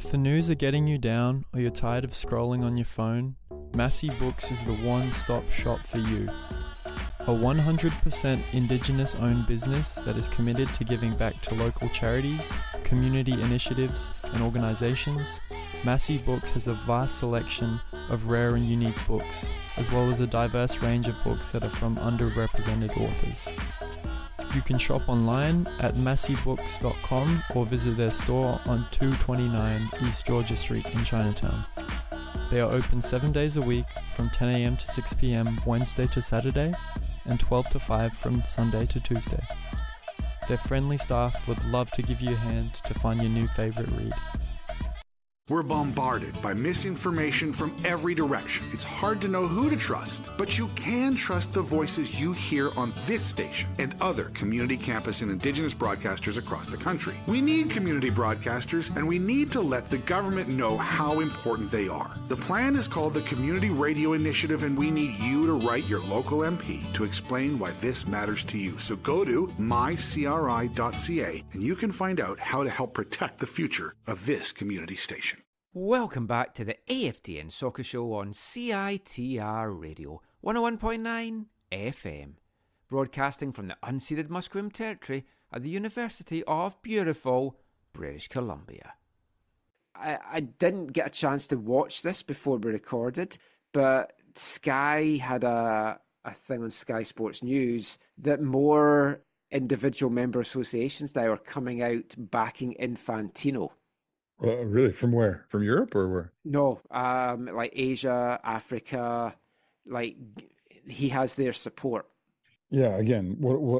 If the news are getting you down or you're tired of scrolling on your phone, Massey Books is the one-stop shop for you. A 100% Indigenous-owned business that is committed to giving back to local charities, community initiatives, and organisations, Massey Books has a vast selection of rare and unique books, as well as a diverse range of books that are from underrepresented authors. You can shop online at masseybooks.com or visit their store on 229 East Georgia Street in Chinatown. They are open 7 days a week from 10 a.m. to 6 p.m. Wednesday to Saturday and 12 to 5 from Sunday to Tuesday. Their friendly staff would love to give you a hand to find your new favorite read. We're bombarded by misinformation from every direction. It's hard to know who to trust, but you can trust the voices you hear on this station and other community campus and Indigenous broadcasters across the country. We need community broadcasters, and we need to let the government know how important they are. The plan is called the Community Radio Initiative, and we need you to write your local MP to explain why this matters to you. So go to mycri.ca, and you can find out how to help protect the future of this community station. Welcome back to the AFTN Soccer Show on CITR Radio 101.9 FM, broadcasting from the unceded Musqueam territory at the University of beautiful British Columbia. I didn't get a chance to watch this before we recorded, but Sky had a thing on Sky Sports News that more individual member associations now are coming out backing Infantino. Really? From where? From Europe or where? No, like Asia, Africa, like he has their support. Yeah, again,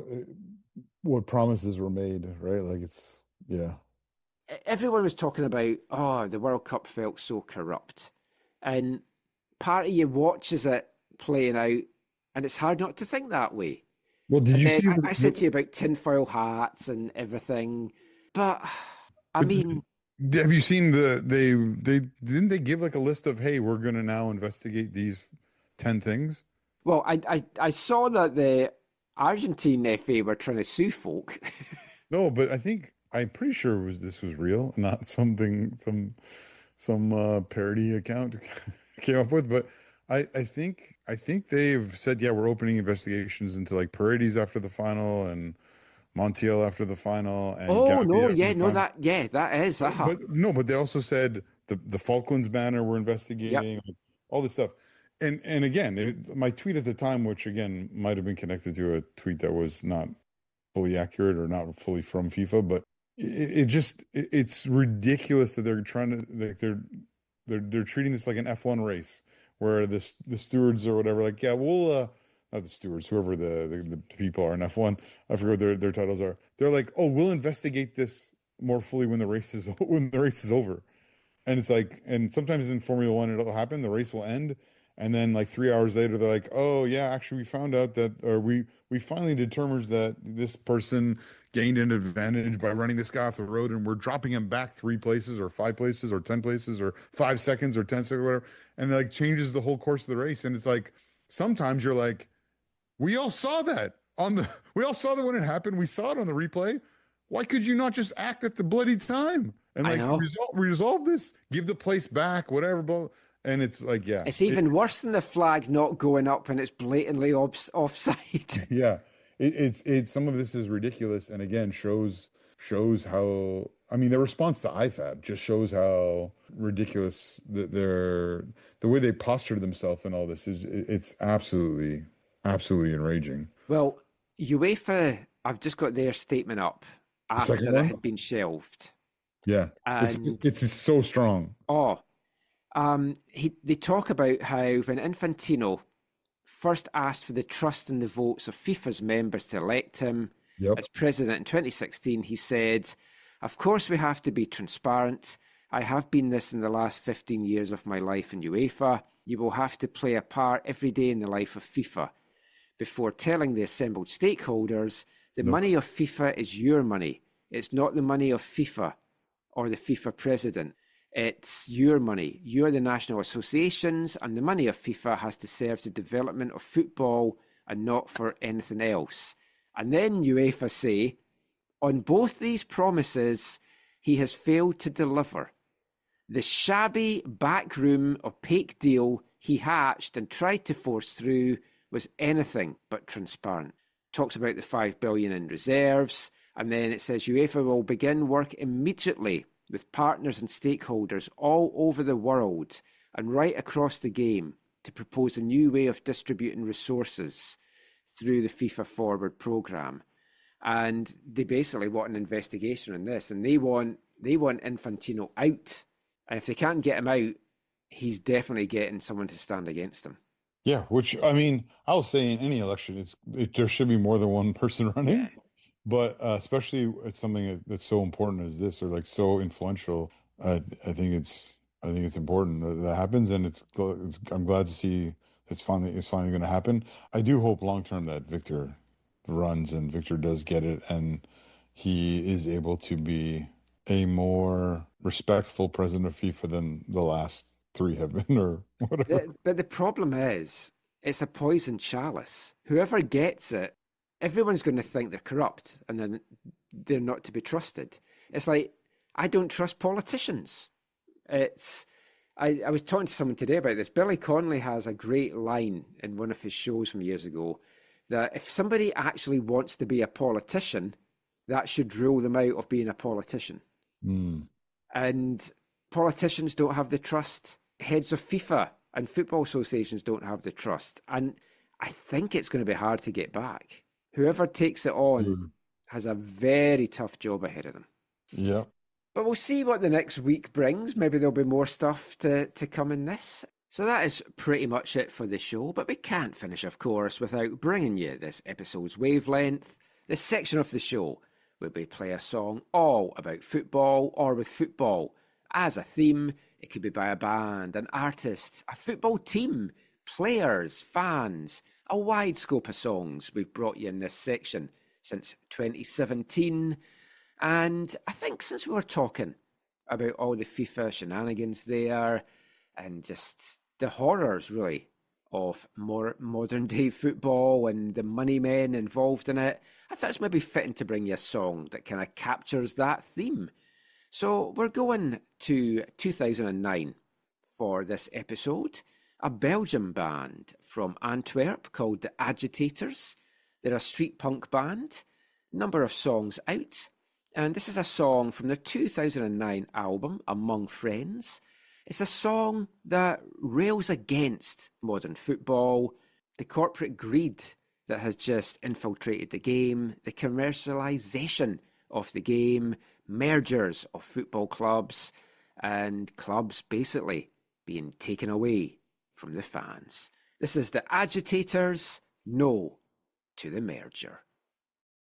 what promises were made, right? Like it's, yeah. Everyone was talking about, oh, the World Cup felt so corrupt. And part of you watches it playing out, and it's hard not to think that way. Well, did you see? I said to you about tinfoil hats and everything, but I mean... Have you seen they didn't they give like a list of, hey, we're going to now investigate these 10 things? Well, I saw that the Argentine FA were trying to sue folk. No, but I'm pretty sure this was real, not something some parody account came up with. But I think they've said, yeah, we're opening investigations into like Paredes after the final and Montiel after the final. And that is. But they also said the Falklands banner we're investigating, all this stuff. And again, my tweet at the time, which again might have been connected to a tweet that was not fully accurate or not fully from FIFA, but it's ridiculous that they're trying to, like, they're treating this like an F1 race where the stewards or whatever, like, yeah, we'll not the stewards, whoever the people are in F1, I forget what their titles are. They're like, oh, we'll investigate this more fully when the race is over. And it's like, and sometimes in Formula One it'll happen, the race will end, and then like 3 hours later they're like, oh yeah, actually we found out that, or we finally determined that this person gained an advantage by running this guy off the road, and we're dropping him back 3 places or 5 places or 10 places or 5 seconds or 10 seconds or whatever, and it like changes the whole course of the race. And it's like, sometimes you're like, we all saw that when it happened. We saw it on the replay. Why could you not just act at the bloody time and like resolve this, give the place back, whatever? And it's like, yeah, it's even worse than the flag not going up when it's blatantly offside. Yeah, it's some of this is ridiculous, and again shows how, I mean, their response to IFAB just shows how ridiculous the way they postured themselves and all this is. It's absolutely enraging. Well, UEFA, I've just got their statement up after it had been shelved. Yeah, it's so strong. They talk about how when Infantino first asked for the trust and the votes of FIFA's members to elect him as president in 2016, he said, of course we have to be transparent. I have been this in the last 15 years of my life in UEFA. You will have to play a part every day in the life of FIFA. Before telling the assembled stakeholders, the money of FIFA is your money. It's not the money of FIFA or the FIFA president. It's your money. You're the national associations, and the money of FIFA has to serve the development of football and not for anything else. And then UEFA say, on both these promises, he has failed to deliver. The shabby backroom opaque deal he hatched and tried to force through was anything but transparent. Talks about the $5 billion in reserves, and then it says UEFA will begin work immediately with partners and stakeholders all over the world and right across the game to propose a new way of distributing resources through the FIFA Forward programme. And they basically want an investigation on this, and they want Infantino out. And if they can't get him out, he's definitely getting someone to stand against him. Yeah, which, I mean, I'll say in any election, there should be more than one person running. Yeah. But especially it's something that's so important as this, or like so influential. I think it's important that happens, and I'm glad to see it's finally going to happen. I do hope long term that Victor runs and Victor does get it, and he is able to be a more respectful president of FIFA than the last three have been, or whatever. But the problem is, it's a poison chalice. Whoever gets it, everyone's going to think they're corrupt, and then they're not to be trusted. It's like, I don't trust politicians. I was talking to someone today about this. Billy Connolly has a great line in one of his shows from years ago that if somebody actually wants to be a politician, that should rule them out of being a politician. Mm. And politicians don't have the trust. Heads of FIFA and football associations don't have the trust. And I think it's going to be hard to get back. Whoever takes it on has a very tough job ahead of them. Yeah. But we'll see what the next week brings. Maybe there'll be more stuff to come in this. So that is pretty much it for the show. But we can't finish, of course, without bringing you this episode's wavelength. This section of the show where we play a song all about football or with football as a theme. It could be by a band, an artist, a football team, players, fans, a wide scope of songs we've brought you in this section since 2017. And I think since we were talking about all the FIFA shenanigans there and just the horrors, really, of more modern day football and the money men involved in it, I thought it's maybe fitting to bring you a song that kind of captures that theme. So we're going to 2009 for this episode. A Belgian band from Antwerp called the Agitators. They're a street punk band. Number of songs out. And this is a song from their 2009 album, Among Friends. It's a song that rails against modern football, the corporate greed that has just infiltrated the game, the commercialisation of the game, mergers of football clubs, and clubs basically being taken away from the fans. This is the Agitators, No to the Merger.